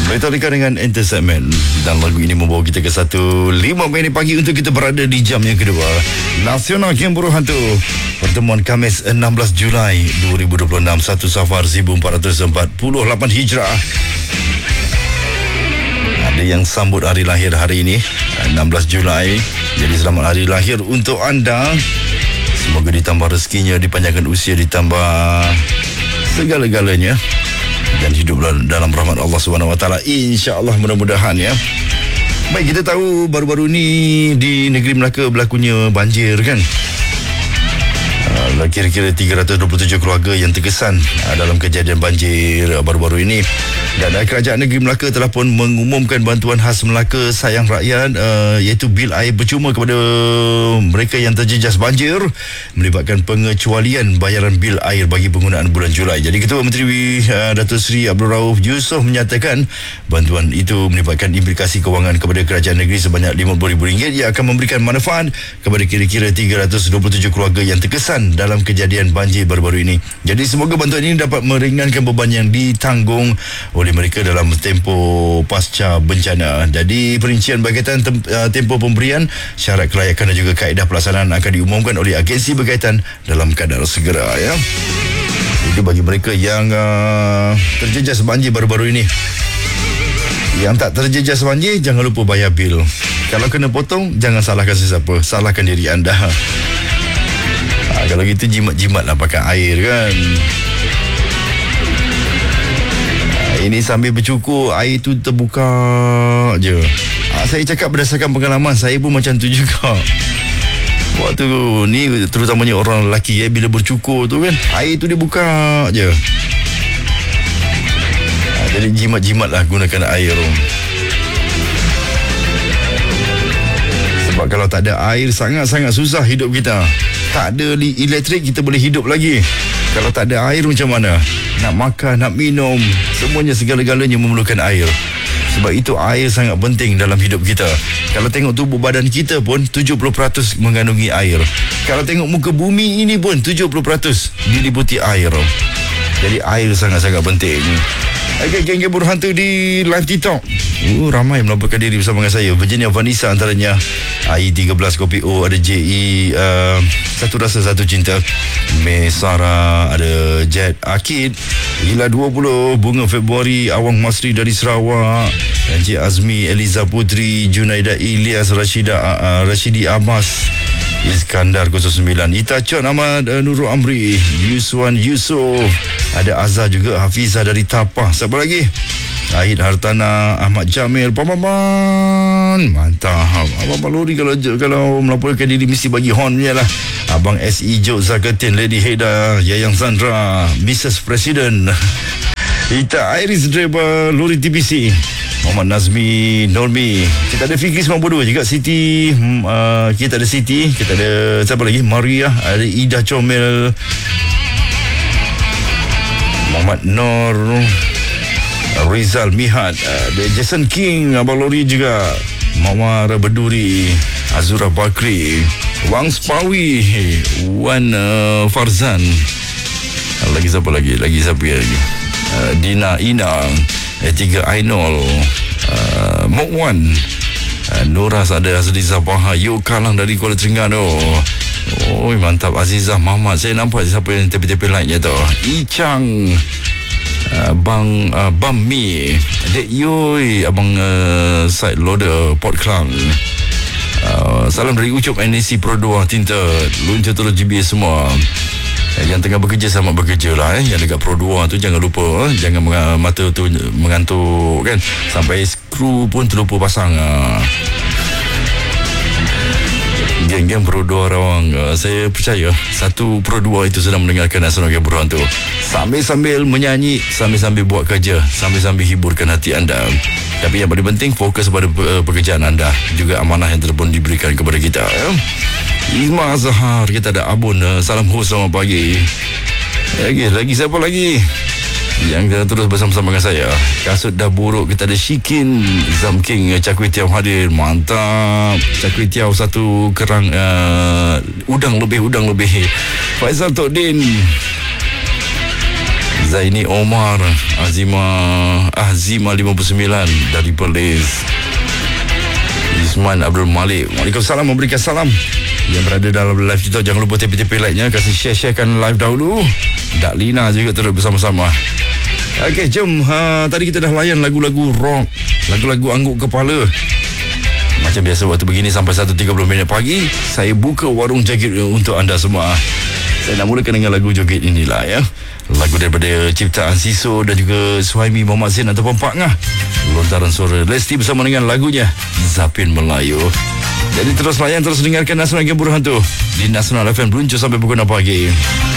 Metallica dengan Entertainment. Dan lagu ini membawa kita ke 1:05 minit pagi untuk kita berada di jam yang kedua Nasional Game Buruh Hantu. Pertemuan Khamis 16 Julai 2026, 1 Safar 1448 Hijrah. Ada yang sambut hari lahir hari ini 16 Julai. Jadi selamat hari lahir untuk anda. Semoga ditambah rezekinya, dipanjangkan usia, ditambah segala-galanya dan hidup dalam rahmat Allah Subhanahu Wa Taala, insya-Allah, mudah-mudahan ya. Baik, kita tahu baru-baru ni di negeri Melaka berlakunya banjir kan. Kira-kira 327 keluarga yang terkesan dalam kejadian banjir baru-baru ini. Dan kerajaan negeri Melaka telah pun mengumumkan bantuan khas Melaka Sayang Rakyat, iaitu bil air percuma kepada mereka yang terjejas banjir, melibatkan pengecualian bayaran bil air bagi penggunaan bulan Julai. Jadi Ketua Menteri Datuk Seri Abdul Rauf Yusof menyatakan bantuan itu melibatkan implikasi kewangan kepada kerajaan negeri sebanyak RM50,000 yang akan memberikan manfaat kepada kira-kira 327 keluarga yang terkesan dalam kejadian banjir baru-baru ini. Jadi semoga bantuan ini dapat meringankan beban yang ditanggung oleh mereka dalam tempoh pasca bencana. Jadi perincian berkaitan tempoh pemberian, syarat kelayakan dan juga kaedah pelaksanaan akan diumumkan oleh agensi berkaitan dalam kadar segera ya. Jadi bagi mereka yang terjejas banjir baru-baru ini, yang tak terjejas banjir, jangan lupa bayar bil. Kalau kena potong, jangan salahkan sesiapa, salahkan diri anda. Kalau gitu jimat-jimat lah pakai air kan. Ini sambil bercukur, air tu terbuka je. Saya cakap berdasarkan pengalaman, saya pun macam tu juga. Waktu ni terutamanya orang lelaki bila bercukur tu kan, air tu dia buka je. Jadi jimat-jimat lah gunakan air tu. Sebab kalau tak ada air, sangat-sangat susah hidup kita. Tak ada elektrik, kita boleh hidup lagi. Kalau tak ada air macam mana? Nak makan, nak minum, semuanya, segala-galanya memerlukan air. Sebab itu air sangat penting dalam hidup kita. Kalau tengok tubuh badan kita pun 70% mengandungi air. Kalau tengok muka bumi ini pun 70% diliputi air. Jadi air sangat-sangat penting. Okay, geng Buruh Hantu di live TikTok. Ramai melaporkan diri bersama dengan saya. Virginia Vanessa antaranya. AI13 Kopi O, ada JE Satu Rasa Satu Cinta, Mesara, ada Jet Akid, Ila 20, Bunga Februari, Awang Masri dari Sarawak, Encik Azmi, Eliza Putri, Junaida Ilyas, Rashidi Abbas, Iskandar 09, Ita Chon Ahmad, Nurul Amri, Yuswan Yusof, ada Azhar juga, Hafizah dari Tapah. Siapa lagi? Ahid Hartana, Ahmad Jamil, Pamaman. Mantap. Abang Lori kalau melaporkan diri mesti bagi horn je lah. Abang SE Jok Zakatin, Lady Heda, Yayang Sandra, Mrs. President, Ita Iris Driver, Lori TPC, Muhammad Nazmi, Normi. Kita ada Fikri 92 juga, Siti, kita ada Siti, kita ada siapa lagi? Maria, ada Ida Comel, Muhammad Nur, Rizal Mihat, Jason King, Abang Lori juga, Mawar Beduri, Azura Bakri, Wang Spawi, Wan Farzan. Lagi siapa lagi? Dina Ina, Tiga Ainol, Mokwan, Nuras, ada Azizah Baha, Yuk Kalang dari Kuala Terengganu. Oh, mantap. Azizah Muhammad, saya nampak siapa yang tepi-tepi lainnya tu. Ichang, Bang Mi, Dek Yoi, Abang Side Loader Port Klang. Salam dari Ucup NAC Pro 2 Tinta, Luncur Telur GBS semua. Yang tengah bekerja, selamat bekerja lah. Yang dekat Pro 2 tu jangan lupa, jangan mata tu mengantuk kan. Sampai skru pun terlupa pasang. Geng-geng Pro 2 Rawang, saya percaya satu Pro 2 itu sedang mendengarkan Nasional Game Buruh Hantu, sambil-sambil menyanyi, sambil-sambil buat kerja, sambil-sambil hiburkan hati anda. Tapi yang paling penting, fokus pada pekerjaan anda, juga amanah yang telah diberikan kepada kita. Izma Azhar, kita ada Abun, salam host, selamat pagi. Lagi siapa lagi yang terus bersama-sama dengan saya? Kasut dah buruk, kita ada Shikin, Zamking, Cakwitiau hadir, mantap. Cakwitiau satu kerang, udang lebih. Faizal Tokdin, Zaini Omar, Azima 59 dari Perlis. Isman Abdul Malik, Waalaikumsalam, memberikan salam. Yang berada dalam live kita, jangan lupa tepi-tepi like-nya, kasih share-sharekan live dahulu. Dak Lina juga terus bersama-sama. Okey, jom. Tadi kita dah layan lagu-lagu rock, lagu-lagu angguk kepala. Macam biasa waktu begini sampai 1.30 pagi, saya buka warung joget untuk anda semua. Saya nak mulakan dengan lagu joget inilah ya. Lagu daripada ciptaan Siso dan juga Suhaimi Muhammad Zain ataupun Pak Ngah. Lontaran suara Lesti bersama dengan lagunya Zapin Melayu. Jadi terus layan, terus dengarkan Nasional Game Buruh Hantu di Nasional FM, beruncur sampai pukul 6 pagi.